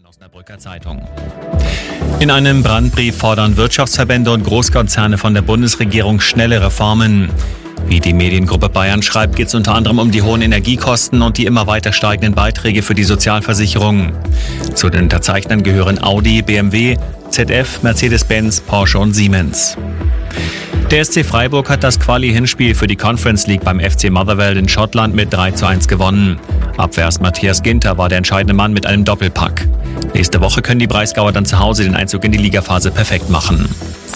Osnabrücker Zeitung. In einem Brandbrief fordern Wirtschaftsverbände und Großkonzerne von der Bundesregierung schnelle Reformen. Wie die Mediengruppe Bayern schreibt, geht es unter anderem um die hohen Energiekosten und die immer weiter steigenden Beiträge für die Sozialversicherung. Zu den Unterzeichnern gehören Audi, BMW, ZF, Mercedes-Benz, Porsche und Siemens. Der SC Freiburg hat das Quali-Hinspiel für die Conference League beim FC Motherwell in Schottland mit 3:1 gewonnen. Abwehrers Matthias Ginter war der entscheidende Mann mit einem Doppelpack. Nächste Woche können die Breisgauer dann zu Hause den Einzug in die Ligaphase perfekt machen.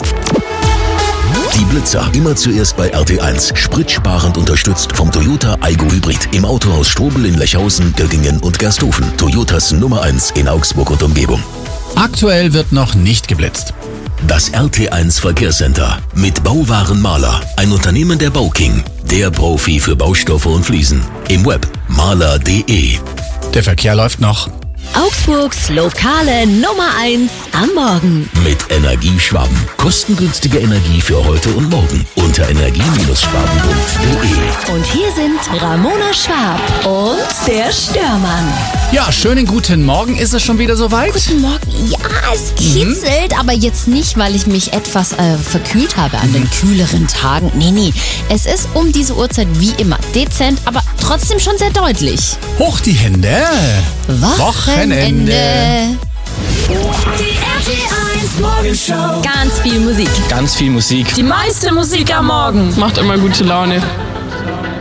Die Blitzer, immer zuerst bei RT1. Spritsparend unterstützt vom Toyota Aygo Hybrid. Im Autohaus Strobel in Lechhausen, Göggingen und Gersthofen. Toyotas Nummer 1 in Augsburg und Umgebung. Aktuell wird noch nicht geblitzt. Das RT1 Verkehrscenter mit Bauwaren Mahler. Ein Unternehmen der Bauking. Der Profi für Baustoffe und Fliesen. Im Web mahler.de. Der Verkehr läuft noch. Augsburgs lokale Nummer 1 am Morgen. Mit Energieschwaben. Kostengünstige Energie für heute und morgen. Unter energie-schwaben.de. Und hier sind Ramona Schwab und der Störmann. Ja, schönen guten Morgen. Ist es schon wieder soweit? Guten Morgen. Ja, es kitzelt, aber jetzt nicht, weil ich mich etwas verkühlt habe an den kühleren Tagen. Nee. Es ist um diese Uhrzeit wie immer dezent, aber trotzdem schon sehr deutlich. Hoch die Hände. Wochenende. Die RT1 Morgenshow. Ganz viel Musik. Ganz viel Musik. Die meiste Musik am Morgen. Macht immer gute Laune.